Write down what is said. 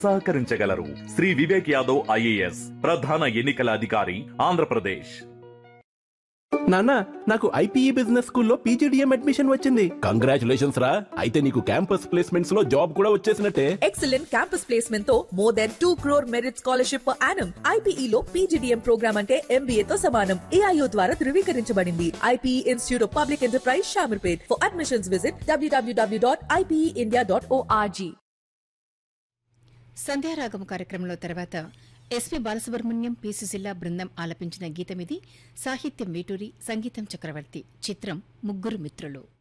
సహకరించగలరు. Shri Vivek Yadav IAS ప్రధాన ఎన్నికల అధికారి, ఆంధ్రప్రదేశ్. నాన్న, నాకు ఐపీఈ బిజినెస్ స్కూల్లో పీజీడీఎం అడ్మిషన్ వచ్చింది. కంగ్రాచులేషన్స్ రా. అయితే నీకు క్యాంపస్ ప్లేస్మెంట్స్ లో జాబ్ కూడా వచ్చేసినట్టే. ఎక్సలెంట్ క్యాంపస్ ప్లేస్మెంట్ తో more than 2 crore merit scholarship per annum. IPE లో పీజీడీఎం ప్రోగ్రామ్ అంటే ఎంబీఏ తో సమానం. ఏఐఓ ద్వారా ధృవీకరించబడింది. IPE institute of public enterprise, Shamirpet. For admissions visit www.ipeindia.org. Sandhyaragam కార్యక్రమంలో తర్వాత ఎస్పీ బాలసుబ్రహ్మణ్యం, పి సుశీల బృందం ఆలపించిన గీతమిది. సాహిత్యం వేటూరి, సంగీతం చక్రవర్తి. చిత్రం ముగ్గురు మిత్రులు.